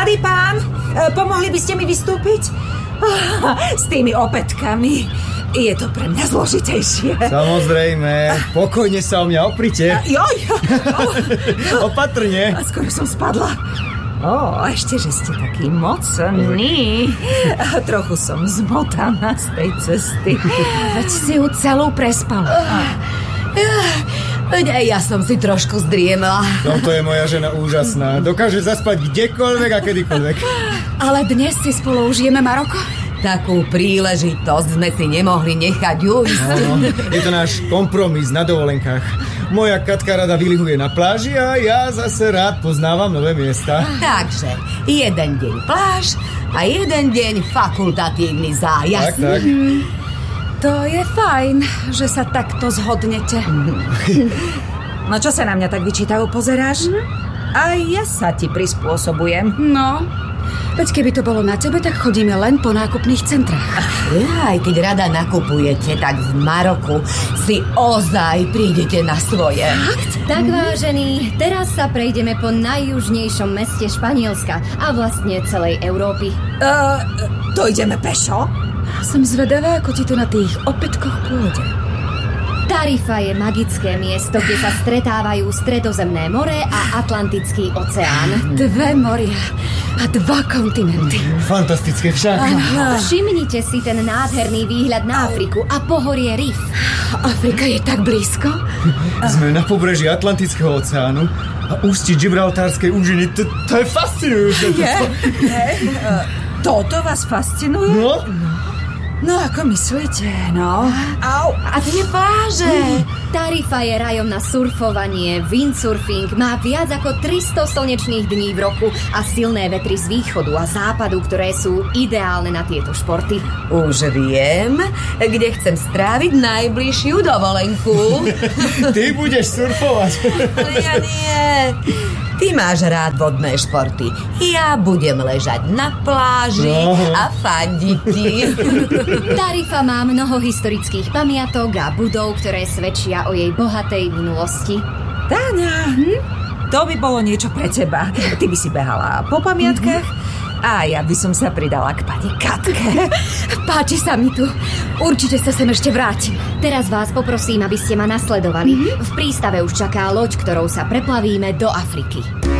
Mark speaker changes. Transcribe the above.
Speaker 1: Mladý pán, pomohli by ste mi vystúpiť? S tými opätkami. Je to pre mňa zložitejšie.
Speaker 2: Samozrejme, pokojne sa o mňa oprite.
Speaker 1: Joj!
Speaker 2: Opatrne.
Speaker 1: Skoro som spadla. Ešte, že ste taký mocný. Trochu som zmotaná z tej cesty. Veď si ju celú prespala.
Speaker 3: Ja som si trošku zdriemla.
Speaker 2: Toto je moja žena úžasná. Dokáže zaspať kdekoľvek a kedykoľvek.
Speaker 4: Ale dnes si spolu užijeme Maroko?
Speaker 3: Takú príležitosť sme si nemohli nechať ujsť.
Speaker 2: Je to náš kompromis na dovolenkách. Moja Katka rada vylihuje na pláži a ja zase rád poznávam nové miesta.
Speaker 3: Takže jeden deň pláž a jeden deň fakultatívny zájazd.
Speaker 2: Tak.
Speaker 4: To je fajn, že sa takto zhodnete.
Speaker 1: No čo sa na mňa tak vyčítajú pozeráš? Aj ja sa ti prispôsobujem.
Speaker 4: No, veď keby to bolo na tebe, tak chodíme len po nákupných centrách.
Speaker 3: Aj keď rada nakupujete, tak v Maroku si ozaj prídete na svoje.
Speaker 5: Tak vážení, teraz sa prejdeme po najjužnejšom meste Španielska a vlastne celej Európy.
Speaker 1: To ideme pešo?
Speaker 4: Som zvedavá, ako ti to na tých opätkoch pôjde.
Speaker 5: Tarifa je magické miesto, kde sa stretávajú Stredozemné more a Atlantický oceán.
Speaker 4: 2 moria a 2 kontinenty.
Speaker 2: Fantastické však.
Speaker 5: Všimnite si ten nádherný výhľad na Afriku a pohorie Rif.
Speaker 4: Afrika je tak blízko.
Speaker 2: Sme na pobreží Atlantického oceánu a ústí Gibraltárskej úžiny. To je fascinujúce.
Speaker 1: Toto vás fascinuje? No ako myslíte, no?
Speaker 3: Au, a tie pláže.
Speaker 5: Tarifa je rajom na surfovanie, windsurfing, má viac ako 300 slnečných dní v roku a silné vetry z východu a západu, ktoré sú ideálne na tieto športy.
Speaker 3: Už viem, kde chcem stráviť najbližšiu dovolenku.
Speaker 2: Ty budeš surfovať.
Speaker 3: Ale ja nie. Ty máš rád vodné športy. Ja budem ležať na pláži a fandiť ti.
Speaker 5: Tarifa má mnoho historických pamiatok a budov, ktoré svedčia o jej bohatej minulosti.
Speaker 1: Táňa, to by bolo niečo pre teba. Ty by si behala po pamiatkách a ja by som sa pridala k pani Katke.
Speaker 4: Páči sa mi tu. Určite sa sem ešte vrátim.
Speaker 5: Teraz vás poprosím, aby ste ma nasledovali. V prístave už čaká loď, ktorou sa preplavíme do Afriky.